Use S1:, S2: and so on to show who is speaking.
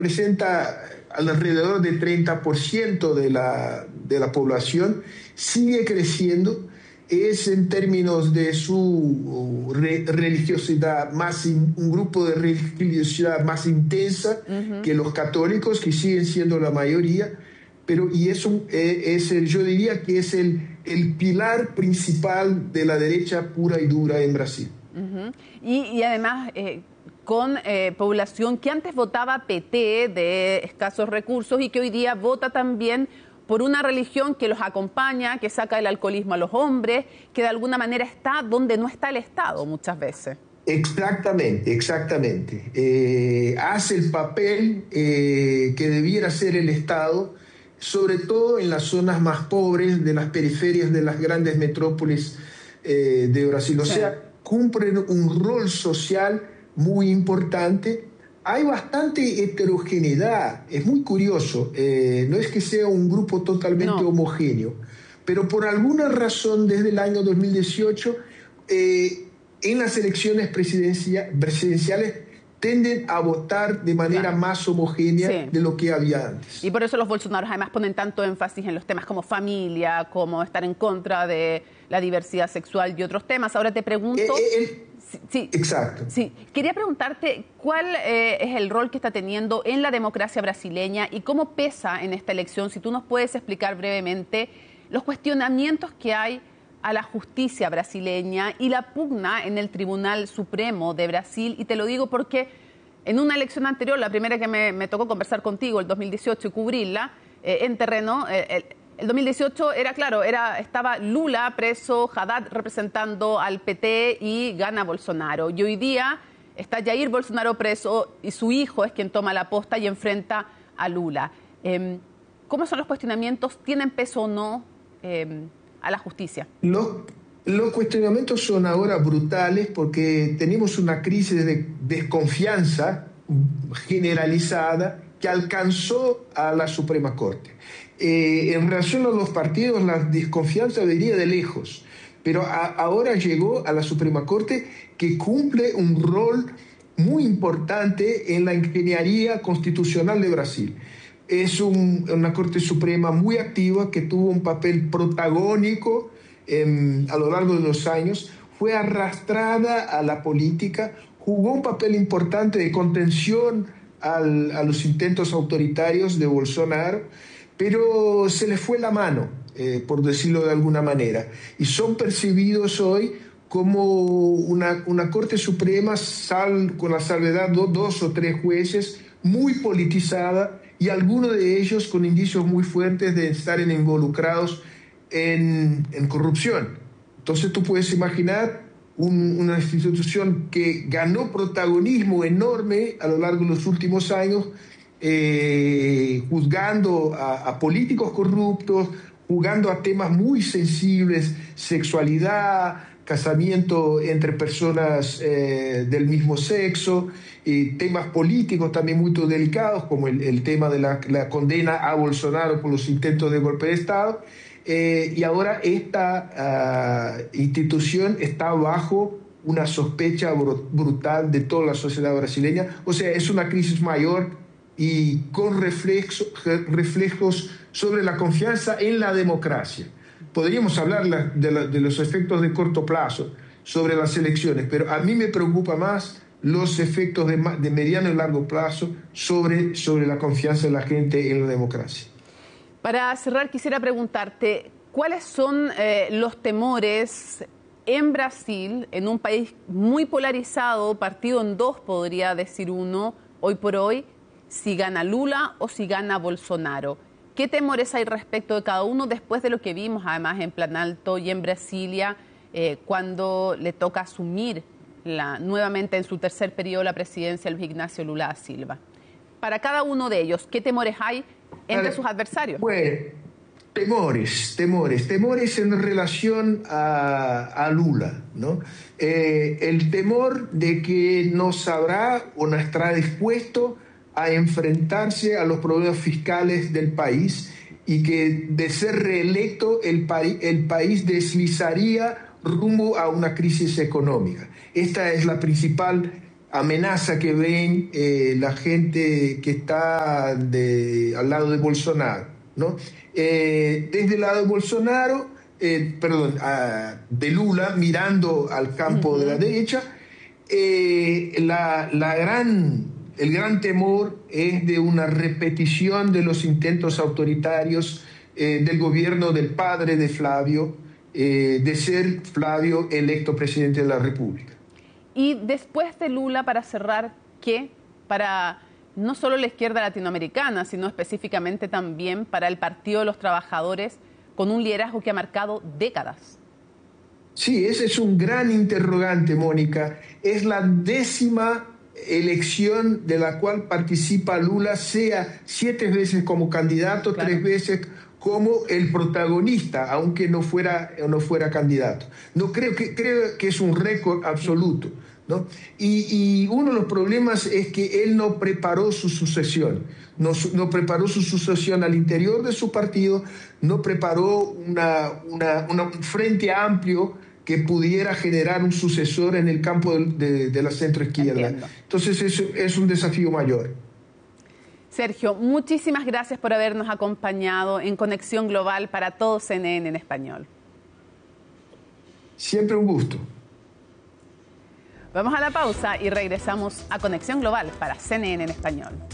S1: representa alrededor del 30% de la población, sigue creciendo. Es en términos de su religiosidad un grupo de religiosidad más intensa que los católicos, que siguen siendo la mayoría, y eso yo diría que es el pilar principal de la derecha pura y dura en Brasil.
S2: Y además con población que antes votaba PT de escasos recursos y que hoy día vota también por una religión que los acompaña, que saca el alcoholismo a los hombres, que de alguna manera está donde no está el Estado muchas veces.
S1: Exactamente. Hace el papel que debiera ser el Estado, sobre todo en las zonas más pobres de las periferias de las grandes metrópolis de Brasil. O sea, cumplen un rol social muy importante. Hay bastante heterogeneidad, es muy curioso, no es que sea un grupo totalmente homogéneo, pero por alguna razón desde el año 2018 en las elecciones presidenciales tienden a votar de manera más homogénea de lo que había antes.
S2: Y por eso los bolsonaros además ponen tanto énfasis en los temas como familia, como estar en contra de la diversidad sexual y otros temas. Ahora te pregunto...
S1: Sí, exacto.
S2: Sí, quería preguntarte cuál es el rol que está teniendo en la democracia brasileña y cómo pesa en esta elección, si tú nos puedes explicar brevemente los cuestionamientos que hay a la justicia brasileña y la pugna en el Tribunal Supremo de Brasil. Y te lo digo porque en una elección anterior, la primera que me tocó conversar contigo, el 2018, y cubrirla en terreno... El 2018 estaba Lula preso, Haddad representando al PT y gana Bolsonaro. Y hoy día está Jair Bolsonaro preso y su hijo es quien toma la posta y enfrenta a Lula. ¿Cómo son los cuestionamientos? ¿Tienen peso o no a la justicia?
S1: Los cuestionamientos son ahora brutales porque tenemos una crisis de desconfianza generalizada que alcanzó a la Suprema Corte. En relación a los partidos, la desconfianza venía de lejos, pero ahora llegó a la Suprema Corte, que cumple un rol muy importante en la ingeniería constitucional de Brasil. Es una Corte Suprema muy activa, que tuvo un papel protagónico a lo largo de los años, fue arrastrada a la política, jugó un papel importante de contención a los intentos autoritarios de Bolsonaro, pero se les fue la mano, por decirlo de alguna manera, y son percibidos hoy como una Corte Suprema con la salvedad de 2 o 3 jueces muy politizada, y algunos de ellos con indicios muy fuertes de estar involucrados en corrupción. Entonces tú puedes imaginar una institución que ganó protagonismo enorme a lo largo de los últimos años, juzgando a políticos corruptos, juzgando a temas muy sensibles, sexualidad, casamiento entre personas del mismo sexo, temas políticos también muy delicados, como el tema de la condena a Bolsonaro por los intentos de golpe de Estado. Y ahora esta institución está bajo una sospecha brutal de toda la sociedad brasileña. O sea, es una crisis mayor y con reflejos sobre la confianza en la democracia. Podríamos hablar de los efectos de corto plazo sobre las elecciones, pero a mí me preocupa más los efectos de mediano y largo plazo sobre la confianza de la gente en la democracia.
S2: Para cerrar, quisiera preguntarte, ¿cuáles son los temores en Brasil, en un país muy polarizado, partido en dos, podría decir uno, hoy por hoy, si gana Lula o si gana Bolsonaro? ¿Qué temores hay respecto de cada uno después de lo que vimos, además, en Planalto y en Brasilia, cuando le toca asumir nuevamente en su tercer periodo la presidencia a Luiz Ignacio Lula da Silva? Para cada uno de ellos, ¿qué temores hay entre sus adversarios?
S1: Bueno, temores en relación a Lula, ¿no? El temor de que no sabrá o no estará dispuesto a enfrentarse a los problemas fiscales del país, y que de ser reelecto el país deslizaría rumbo a una crisis económica. Esta es la principal amenaza que ven la gente que está al lado de Bolsonaro, ¿no? Desde el lado de Bolsonaro, de Lula, mirando al campo de la derecha, el gran temor es de una repetición de los intentos autoritarios del gobierno del padre de Flavio, de ser Flavio electo presidente de la República.
S2: Y después de Lula, para cerrar, ¿qué? Para no solo la izquierda latinoamericana, sino específicamente también para el Partido de los Trabajadores, con un liderazgo que ha marcado décadas.
S1: Sí, ese es un gran interrogante, Mónica. Es la 10ª elección de la cual participa Lula, sea 7 veces como candidato, claro, 3 veces como el protagonista, aunque no fuera candidato. No creo que es un récord absoluto, ¿no? Y uno de los problemas es que él no preparó su sucesión, no preparó su sucesión al interior de su partido, no preparó un frente amplio que pudiera generar un sucesor en el campo de la centroizquierda.
S2: Entiendo.
S1: Entonces eso es un desafío mayor.
S2: Sergio, muchísimas gracias por habernos acompañado en Conexión Global para todo CNN en español.
S1: Siempre un gusto.
S2: Vamos a la pausa y regresamos a Conexión Global para CNN en español.